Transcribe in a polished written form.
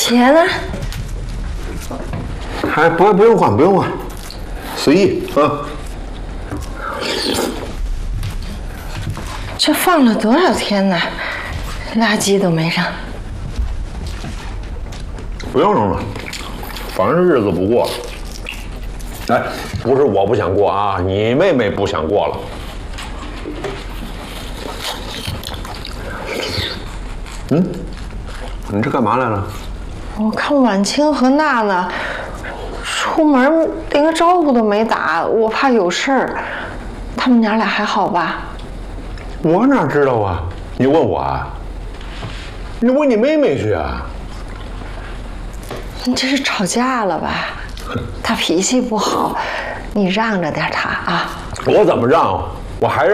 鞋呢？ 还不用换，不用换，随意啊。 这放了多少天呢？垃圾都没扔。 不用扔了，反正日子不过了。哎，不是我不想过啊，你妹妹不想过了。你这干嘛来了？ 我看婉清和娜娜出门连个招呼都没打，我怕有事儿。他们娘俩还好吧？ 我哪知道啊？你问我啊？你问你妹妹去啊？ 你这是吵架了吧？她脾气不好，你让着点她啊。 我怎么让？我还